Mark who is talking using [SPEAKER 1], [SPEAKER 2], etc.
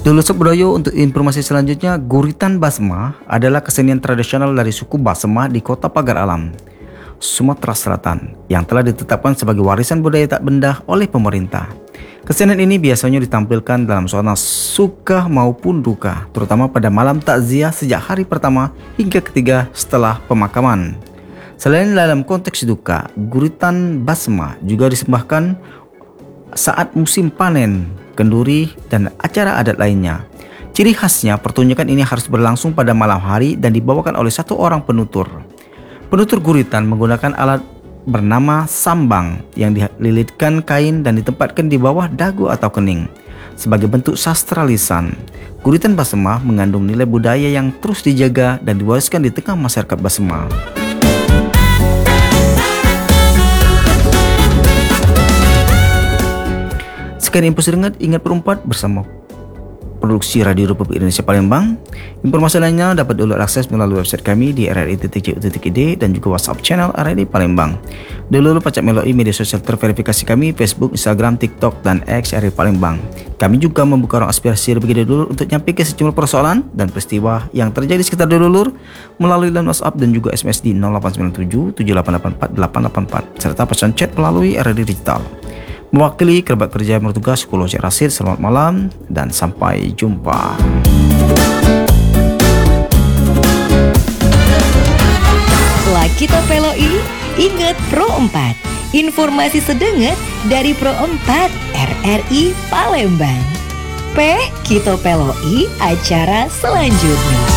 [SPEAKER 1] Dulu Sebroyo, untuk informasi selanjutnya, guritan basma adalah kesenian tradisional dari suku Basma di Kota Pagar Alam, Sumatera Selatan, yang telah ditetapkan sebagai warisan budaya tak benda oleh pemerintah. Kesenian ini biasanya ditampilkan dalam suasana suka maupun duka, terutama pada malam takziah sejak hari pertama hingga ketiga setelah pemakaman. Selain dalam konteks duka, guritan basma juga disembahkan saat musim panen, kenduri, dan acara adat lainnya. Ciri khasnya, pertunjukan ini harus berlangsung pada malam hari dan dibawakan oleh satu orang penutur. Penutur guritan menggunakan alat bernama sambang yang dililitkan kain dan ditempatkan di bawah dagu atau kening. Sebagai bentuk sastra lisan, guritan Basma mengandung nilai budaya yang terus dijaga dan diwariskan di tengah masyarakat Basma. Sekian info seringat, ingat berempat bersama Produksi Radio Republik Indonesia Palembang. Informasi lainnya dapat dulu akses melalui website kami di rri.co.id dan juga WhatsApp channel RRI Palembang. Dulu pacak melalui media sosial terverifikasi kami, Facebook, Instagram, TikTok, dan X RRI Palembang. Kami juga membuka ruang aspirasi bagi dulur untuk nyampaikan sejumlah persoalan dan peristiwa yang terjadi sekitar dulur melalui line WhatsApp dan juga SMS di 0897 7884 884 serta pesan chat melalui RRI Digital. Mewakili kerabat kerja yang bertugas, Kulo Cik Rasid, selamat malam dan sampai jumpa.
[SPEAKER 2] Setelah kita peloi, ingat Pro 4. Informasi sedenget dari Pro 4 RRI Palembang. Kita peloi acara selanjutnya.